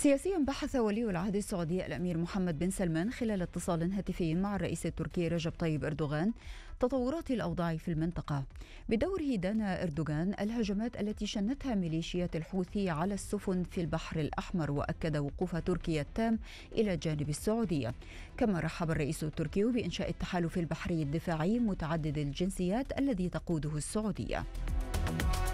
سياسيا، بحث ولي العهد السعودي الأمير محمد بن سلمان خلال اتصال هاتفي مع الرئيس التركي رجب طيب أردوغان تطورات الأوضاع في المنطقة. بدوره دان أردوغان الهجمات التي شنتها ميليشيات الحوثي على السفن في البحر الأحمر، وأكد وقوف تركيا التام إلى جانب السعودية. كما رحب الرئيس التركي بإنشاء التحالف البحري الدفاعي متعدد الجنسيات الذي تقوده السعودية.